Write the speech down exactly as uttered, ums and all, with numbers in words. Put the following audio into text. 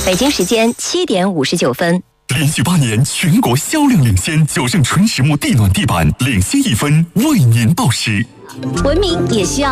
北京时间七点五十九分。 连续八年全国销量领先，九盛纯实木地暖地板领先一分，为您报时。 文明也需要